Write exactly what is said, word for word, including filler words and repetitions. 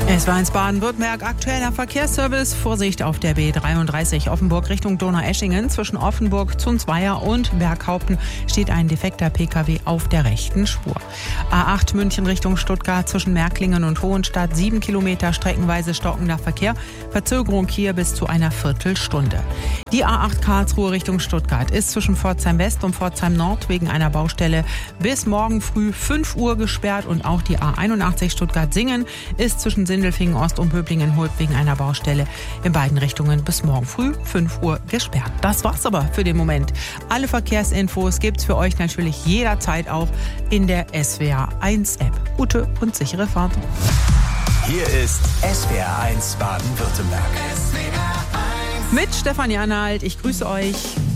Es war eins Baden-Württemberg, aktueller Verkehrsservice. Vorsicht auf der B dreiunddreißig Offenburg Richtung Donaueschingen. Zwischen Offenburg, Zunzweier und Berghaupten steht ein defekter Pkw auf der rechten Spur. A acht München Richtung Stuttgart zwischen Märklingen und Hohenstadt. Sieben Kilometer streckenweise stockender Verkehr. Verzögerung hier bis zu einer Viertelstunde. Die A acht Karlsruhe Richtung Stuttgart ist zwischen Pforzheim West und Pforzheim Nord wegen einer Baustelle bis morgen früh fünf Uhr gesperrt. Und auch die A einundachtzig Stuttgart-Singen ist zwischen Sindelfingen Ost und Böblingen-Hulb wegen einer Baustelle in beiden Richtungen bis morgen früh fünf Uhr gesperrt. Das war's aber für den Moment. Alle Verkehrsinfos gibt's für euch natürlich jederzeit auch in der S W R eins App. Gute und sichere Fahrt. Hier ist S W R eins Baden-Württemberg. Mit Stefanie Arnald. Ich grüße euch.